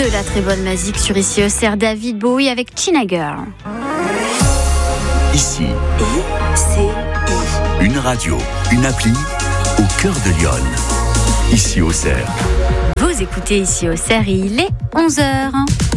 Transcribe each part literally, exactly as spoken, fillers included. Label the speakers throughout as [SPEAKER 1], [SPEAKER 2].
[SPEAKER 1] de la très bonne musique sur Ici Auxerre, David Bowie avec China Girl.
[SPEAKER 2] Ici,
[SPEAKER 3] I, C, I.
[SPEAKER 2] une radio, une appli au cœur de Lyon. Ici Auxerre.
[SPEAKER 1] Vous écoutez Ici Auxerre et il est onze heures.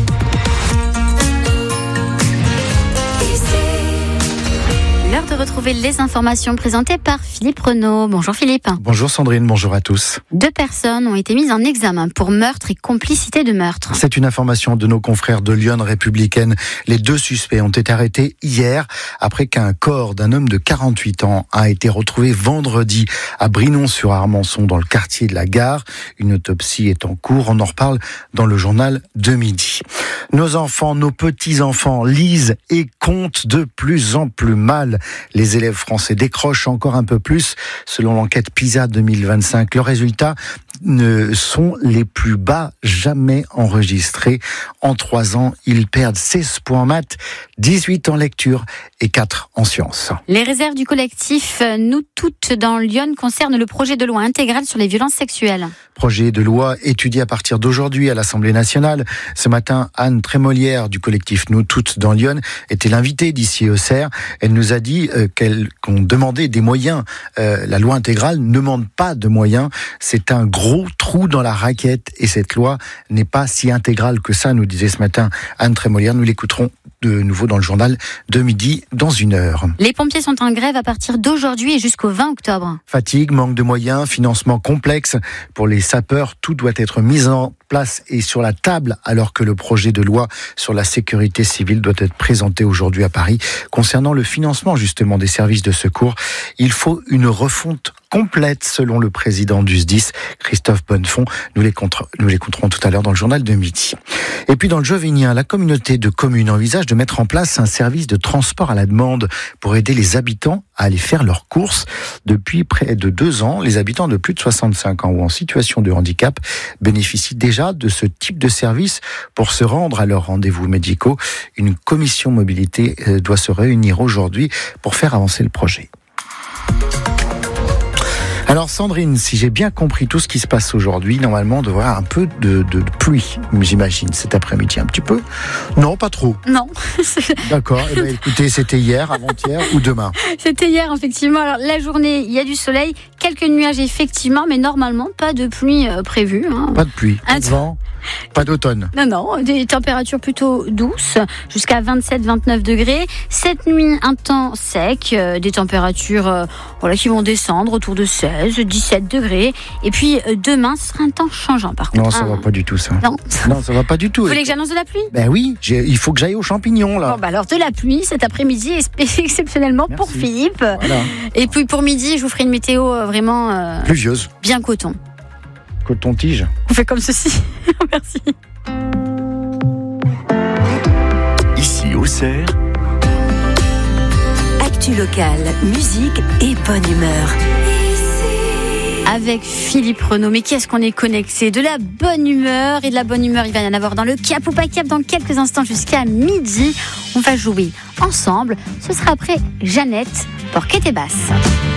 [SPEAKER 1] L'heure de retrouver les informations présentées par Philippe Renaud. Bonjour Philippe.
[SPEAKER 4] Bonjour Sandrine, bonjour à tous.
[SPEAKER 1] Deux personnes ont été mises en examen pour meurtre et complicité de meurtre.
[SPEAKER 4] C'est une information de nos confrères de Lyon Républicaine. Les deux suspects ont été arrêtés hier après qu'un corps d'un homme de quarante-huit ans a été retrouvé vendredi à Brinon-sur-Armançon dans le quartier de la Gare. Une autopsie est en cours. On en reparle dans le journal de midi. Nos enfants, nos petits-enfants lisent et comptent de plus en plus mal. Les élèves français décrochent encore un peu plus selon l'enquête PISA deux mille vingt-cinq. Leurs résultats ne sont les plus bas jamais enregistrés. En trois ans, ils perdent seize points en maths, dix-huit en lecture et quatre en sciences.
[SPEAKER 1] Les réserves du collectif Nous Toutes dans Lyon concernent le projet de loi intégral sur les violences sexuelles.
[SPEAKER 4] Projet de loi étudié à partir d'aujourd'hui à l'Assemblée nationale. Ce matin, Anne Trémolière du collectif Nous Toutes dans Lyon était l'invitée d'Ici Auxerre. Elle nous a dit euh, qu'elle, qu'on demandait des moyens. Euh, la loi intégrale ne demande pas de moyens. C'est un gros trou dans la raquette et cette loi n'est pas si intégrale que ça, nous disait ce matin Anne Trémolière. Nous l'écouterons de nouveau dans le journal de midi dans une heure.
[SPEAKER 1] Les pompiers sont en grève à partir d'aujourd'hui et jusqu'au vingt octobre.
[SPEAKER 4] Fatigue, manque de moyens, financement complexe. Pour les sapeurs, tout doit être mis en place et sur la table alors que le projet de loi sur la sécurité civile doit être présenté aujourd'hui à Paris. Concernant le financement justement des services de secours, il faut une refonte complète selon le président du S D I S, Christophe Bonnefond. Nous l'écouterons tout à l'heure dans le journal de midi. Et puis dans le Jovinien, la communauté de communes envisage de mettre en place un service de transport à la demande pour aider les habitants à aller faire leurs courses. Depuis près de deux ans, les habitants de plus de soixante-cinq ans ou en situation de handicap bénéficient déjà de ce type de service pour se rendre à leurs rendez-vous médicaux. Une commission mobilité doit se réunir aujourd'hui pour faire avancer le projet. Alors Sandrine, si j'ai bien compris tout ce qui se passe aujourd'hui, normalement on devrait avoir un peu de, de, de pluie, j'imagine, cet après-midi un petit peu. Non, pas trop.
[SPEAKER 1] Non.
[SPEAKER 4] D'accord, eh ben, écoutez, c'était hier, avant-hier ou demain?
[SPEAKER 1] C'était hier, effectivement. Alors la journée, il y a du soleil, quelques nuages effectivement, mais normalement pas de pluie euh, prévue. Hein.
[SPEAKER 4] Pas de pluie, pas de
[SPEAKER 1] Attends.
[SPEAKER 4] vent, pas d'automne.
[SPEAKER 1] Non, non, des températures plutôt douces, jusqu'à vingt-sept à vingt-neuf degrés. Cette nuit, un temps sec, euh, des températures euh, voilà, qui vont descendre autour de seize, dix-sept degrés. Et puis euh, demain, ce sera un temps changeant par contre.
[SPEAKER 4] Non, ça
[SPEAKER 1] hein.
[SPEAKER 4] va pas du tout ça.
[SPEAKER 1] Non.
[SPEAKER 4] Non, ça va pas du tout.
[SPEAKER 1] Vous voulez que j'annonce de la pluie?
[SPEAKER 4] Ben oui, j'ai, il faut que j'aille aux champignons là.
[SPEAKER 1] Bon, bah alors de la pluie cet après-midi, exceptionnellement
[SPEAKER 4] Merci.
[SPEAKER 1] pour Philippe.
[SPEAKER 4] Voilà.
[SPEAKER 1] Et puis pour midi, je vous ferai une météo euh, vraiment euh,
[SPEAKER 4] Pluvieuse,
[SPEAKER 1] bien coton.
[SPEAKER 4] coton-tige.
[SPEAKER 1] On fait comme ceci. Merci.
[SPEAKER 2] Ici Auxerre,
[SPEAKER 3] Actu locale, musique et bonne humeur.
[SPEAKER 1] Avec Philippe Renaud, mais qu'est-ce qu'on est connecté? De la bonne humeur, et de la bonne humeur, il va y en avoir dans le Cap ou pas Cap dans quelques instants jusqu'à midi. On va jouer ensemble. Ce sera après Jeannette, Porquette et Basse.